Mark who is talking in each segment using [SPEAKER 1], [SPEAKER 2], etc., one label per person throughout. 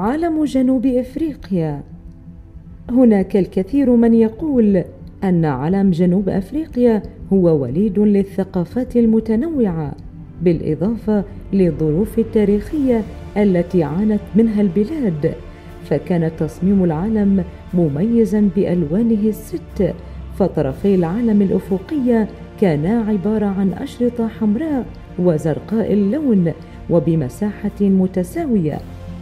[SPEAKER 1] علم جنوب إفريقيا. هناك الكثير من يقول أن علم جنوب أفريقيا هو وليد للثقافات المتنوعة، بالإضافة للظروف التاريخية التي عانت منها البلاد، فكان تصميم العلم مميزا بألوانه الست، فطرفي العلم الأفقية كانا عبارة عن أشرطة حمراء وزرقاء اللون وبمساحة متساوية،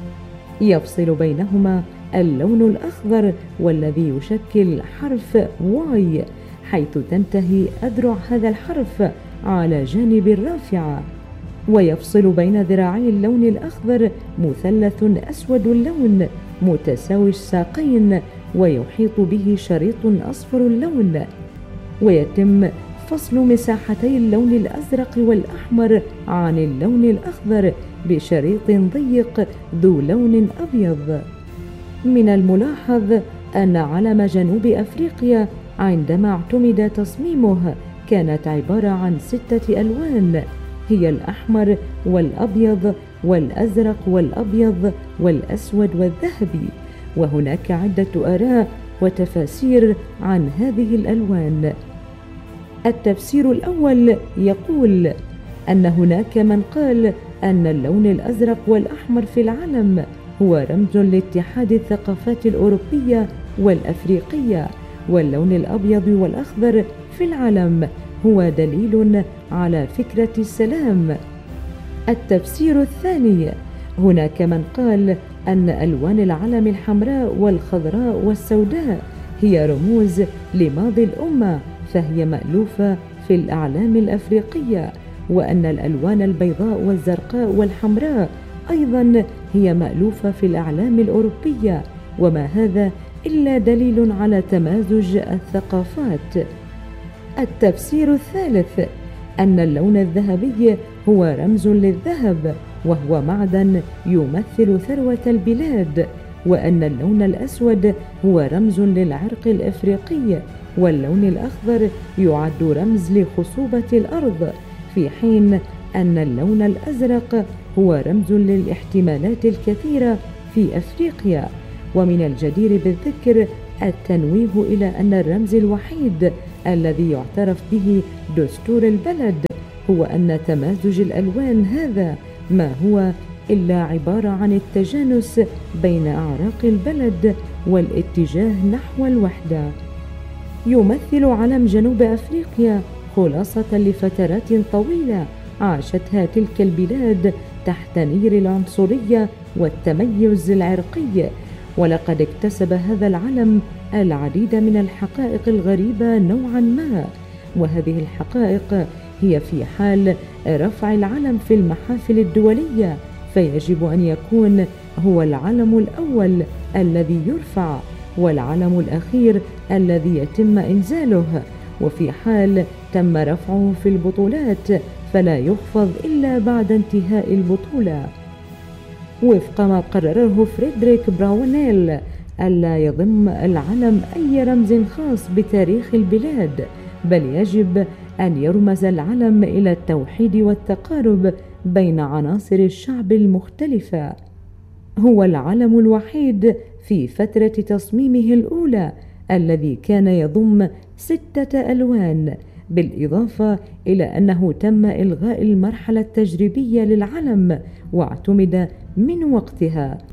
[SPEAKER 1] يفصل بينهما اللون الأخضر والذي يشكل حرف واي، حيث تنتهي أذرع هذا الحرف على جانب الرافعة، ويفصل بين ذراعي اللون الأخضر مثلث أسود اللون متساوي الساقين ويحيط به شريط أصفر اللون، ويتم فصل مساحتي اللون الأزرق والأحمر عن اللون الأخضر بشريط ضيق ذو لون أبيض. من الملاحظ أن علم جنوب أفريقيا عندما اعتمد تصميمه كانت عبارة عن 6 ألوان، هي الأحمر والأبيض والأزرق والأبيض والأسود والذهبي، وهناك عدة آراء وتفاسير عن هذه الألوان. التفسير الأول يقول أن هناك من قال أن اللون الأزرق والأحمر في العلم هو رمز لاتحاد الثقافات الأوروبية والأفريقية، واللون الأبيض والأخضر في العلم هو دليل على فكرة السلام. التفسير الثاني، هناك من قال أن ألوان العلم الحمراء والخضراء والسوداء هي رموز لماضي الأمة، فهي مألوفة في الأعلام الأفريقية، وأن الألوان البيضاء والزرقاء والحمراء أيضا هي مألوفة في الأعلام الأوروبية، وما هذا إلا دليل على تمازج الثقافات. التفسير الثالث، أن اللون الذهبي هو رمز للذهب وهو معدن يمثل ثروة البلاد، وأن اللون الأسود هو رمز للعرق الأفريقي، واللون الأخضر يعد رمز لخصوبة الأرض، في حين أن اللون الأزرق هو رمز للاحتمالات الكثيرة في أفريقيا. ومن الجدير بالذكر التنويه إلى أن الرمز الوحيد الذي يعترف به دستور البلد هو أن تمازج الألوان هذا ما هو إلا عبارة عن التجانس بين أعراق البلد والاتجاه نحو الوحدة. يمثل علم جنوب أفريقيا خلاصة لفترات طويلة عاشتها تلك البلاد تحت نير العنصرية والتميز العرقي، ولقد اكتسب هذا العلم العديد من الحقائق الغريبة نوعا ما، وهذه الحقائق هي في حال رفع العلم في المحافل الدولية فيجب أن يكون هو العلم الأول الذي يرفع والعلم الأخير الذي يتم إنزاله، وفي حال تم رفعه في البطولات فلا يخفض إلا بعد انتهاء البطولة، وفق ما قرره فريدريك براونيل ألا يضم العلم أي رمز خاص بتاريخ البلاد، بل يجب أن يرمز العلم إلى التوحيد والتقارب بين عناصر الشعب المختلفة. هو العلم الوحيد في فترة تصميمه الأولى الذي كان يضم 6 ألوان، بالإضافة إلى أنه تم إلغاء المرحلة التجريبية للعلم واعتمد من وقتها